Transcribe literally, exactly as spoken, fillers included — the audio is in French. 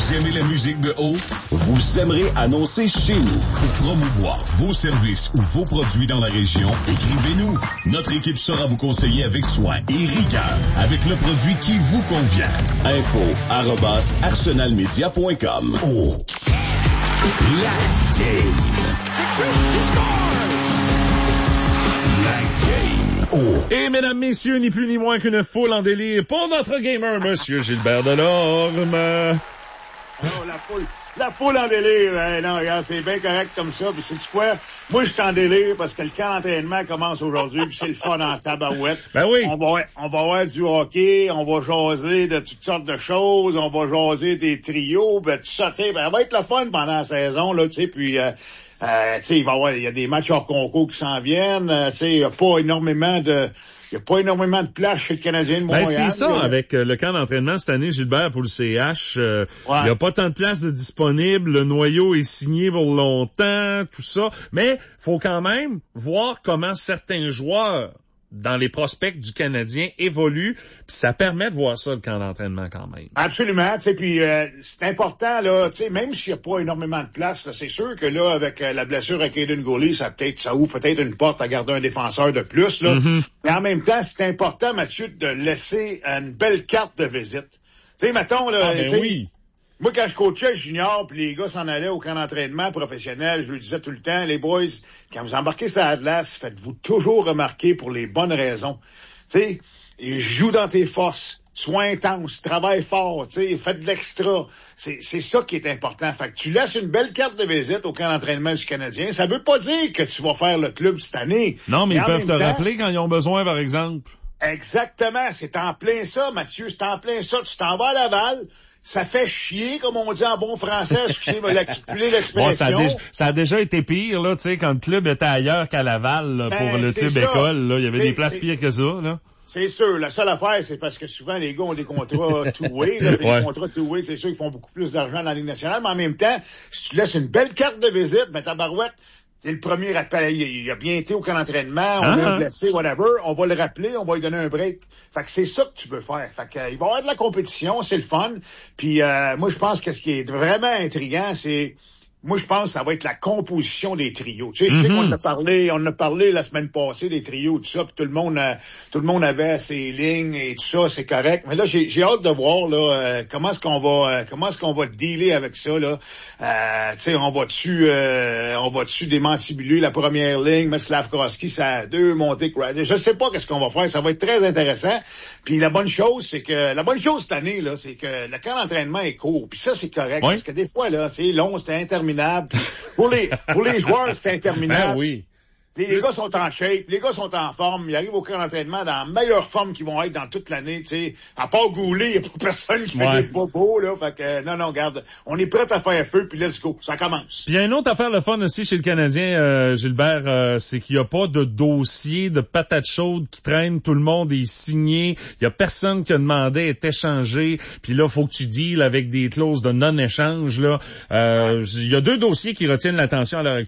Vous aimez la musique de haut? Vous aimerez annoncer chez nous. Pour promouvoir vos services ou vos produits dans la région, écrivez-nous. Notre équipe saura vous conseiller avec soin et rigueur, avec le produit qui vous convient. Info arobase arsenalmedia point com. Oh! La game! La game! Oh! Et mesdames, messieurs, ni plus ni moins qu'une foule en délire pour notre gamer, Monsieur Gilbert Delorme. Non, la foule, la foule en délire, hein, non, regarde, c'est bien correct comme ça, puis sais-tu quoi? Moi, je suis en délire parce que le camp d'entraînement commence aujourd'hui, puis c'est le fun en tabarouette. Ben oui. On va, on va avoir du hockey, on va jaser de toutes sortes de choses, on va jaser des trios, ben tout ça, tu sais, ben, ça va être le fun pendant la saison, là, tu sais, puis, euh, euh, tu sais, il va y avoir, il y a des matchs hors concours qui s'en viennent, euh, tu sais, il n'y a pas énormément de... Il n'y a pas énormément de place chez le Canadien de Montréal. Ben, c'est ça, là. avec euh, le camp d'entraînement cette année, Gilbert, pour le C H, euh, il ouais. n'y a pas tant de place de disponible, le noyau est signé pour longtemps, tout ça, mais faut quand même voir comment certains joueurs dans les prospects du Canadien évoluent, puis ça permet de voir ça, le camp d'entraînement, quand même. Absolument, tu sais, puis euh, c'est important, là, tu sais, même s'il n'y a pas énormément de place, là, c'est sûr que là, avec euh, la blessure à Caden Goulet, ça peut-être, ça ouvre peut-être une porte à garder un défenseur de plus, là. Mm-hmm. Mais en même temps, c'est important, Mathieu, de laisser une belle carte de visite. Tu sais, mettons, là, ah, ben oui. Moi, quand je coachais junior, puis les gars s'en allaient au camp d'entraînement professionnel, je leur disais tout le temps, les boys, quand vous embarquez sur la glace, faites-vous toujours remarquer pour les bonnes raisons. Tu sais, joue dans tes forces, sois intense, travaille fort, tu sais, faites de l'extra. C'est, c'est ça qui est important. Fait que tu laisses une belle carte de visite au camp d'entraînement du Canadien. Ça veut pas dire que tu vas faire le club cette année. Non, mais, mais ils peuvent te temps, rappeler quand ils ont besoin, par exemple. Exactement. C'est en plein ça, Mathieu. C'est en plein ça. Tu t'en vas à Laval. Ça fait chier, comme on dit en bon français, excusez-moi l'expression. Bon, ça, a déjà, ça a déjà été pire, là, tu sais, quand le club était ailleurs qu'à Laval, là, pour ben, le club ça. École, là. Il y avait c'est, des places pires que ça, là. C'est sûr. La seule affaire, c'est parce que souvent, les gars ont des contrats two-way, là. Ouais. Les contrats two-way, c'est sûr qu'ils font beaucoup plus d'argent dans la Ligue nationale, mais en même temps, si tu laisses une belle carte de visite, ben, ta barouette, t'es le premier à te il a bien été au camp d'entraînement, on ah, l'a blessé, whatever, on va le rappeler, on va lui donner un break. Fait que c'est ça que tu veux faire. Fait que, euh, il va y avoir de la compétition, c'est le fun. Puis euh, moi, je pense que ce qui est vraiment intriguant, c'est... Moi, je pense que ça va être la composition des trios. Tu sais, mm-hmm. je sais qu'on a parlé, on a parlé la semaine passée des trios, tout ça, puis tout le monde, euh, tout le monde avait ses lignes et tout ça, c'est correct. Mais là, j'ai, j'ai hâte de voir là euh, comment est-ce qu'on va, euh, comment est-ce qu'on va dealer avec ça là. Euh, tu sais, on va dessus, euh, on va dessus démantibuler la première ligne, mettre Slavkovski, ça a deux montées. Je sais pas qu'est-ce qu'on va faire. Ça va être très intéressant. Puis la bonne chose, c'est que la bonne chose cette année là, c'est que le camp d'entraînement est court. Puis ça, c'est correct oui. parce que des fois là, c'est long, c'est interminable. Pour les, pour les joueurs, c'est interminable. Ben oui. Les, les gars sont en shape, les gars sont en forme, ils arrivent au camp d'entraînement dans la meilleure forme qu'ils vont être dans toute l'année, tu sais. À part Goulet, il n'y a pas personne qui ouais. fait des bobos, là. Fait que, euh, non, non, regarde, on est prêt à faire feu, puis let's go. Ça commence. Puis il y a une autre affaire, le fun aussi chez le Canadien, euh, Gilbert, euh, c'est qu'il n'y a pas de dossier de patates chaudes qui traîne, tout le monde est signé, il y a personne qui a demandé, est échangé, puis là, faut que tu deals avec des clauses de non-échange, là. Euh, il y a deux dossiers qui retiennent l'attention à l'heure actuelle.